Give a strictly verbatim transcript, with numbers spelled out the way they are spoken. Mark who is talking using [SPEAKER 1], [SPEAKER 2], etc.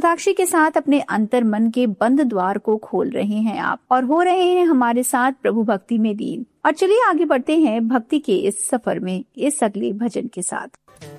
[SPEAKER 1] हस्ताक्षी के साथ अपने अंतर मन के बंद द्वार को खोल रहे हैं आप और हो रहे हैं हमारे साथ प्रभु भक्ति में लीन। और चलिए आगे बढ़ते हैं भक्ति के इस सफर में इस अगले भजन के साथ।